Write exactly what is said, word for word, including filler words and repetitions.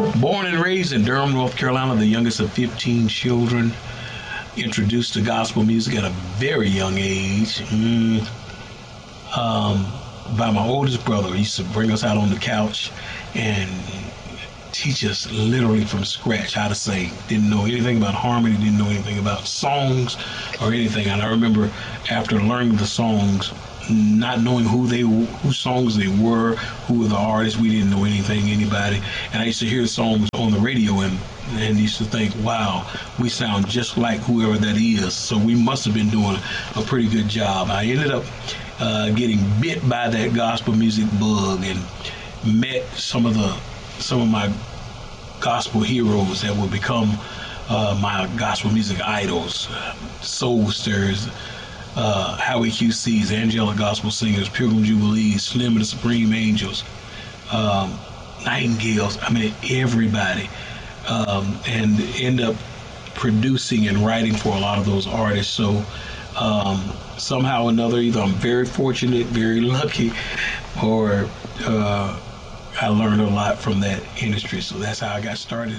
Born and raised in Durham, North Carolina, the youngest of fifteen children. Introduced to gospel music at a very young age. Mm. Um, by my oldest brother. He used to bring us out on the couch and teach us literally from scratch how to sing. Didn't know anything about harmony, didn't know anything about songs or anything. And I remember after learning the songs, not knowing who they, whose songs they were, who were the artists. We didn't know anything, anybody. And I used to hear songs on the radio and, and used to think, wow, we sound just like whoever that is. So we must have been doing a pretty good job. I ended up uh, getting bit by that gospel music bug and met some of the some of my gospel heroes that would become uh, my gospel music idols, Soulsters, Uh, Howie Q C's, Angelic Gospel Singers, Pilgrim Jubilees, Slim and the Supreme Angels, um, Nightingales. I mean, everybody. Um, and end up producing and writing for a lot of those artists. So um, somehow or another, either I'm very fortunate, very lucky, or uh, I learned a lot from that industry. So that's how I got started